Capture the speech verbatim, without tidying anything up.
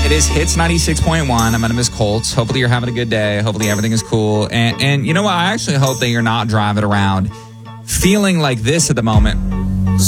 It is Hits ninety-six point one. I'm Miss Colts. Hopefully you're having a good day. Hopefully everything is cool. And, and you know what? I actually hope that you're not driving around feeling like this at the moment.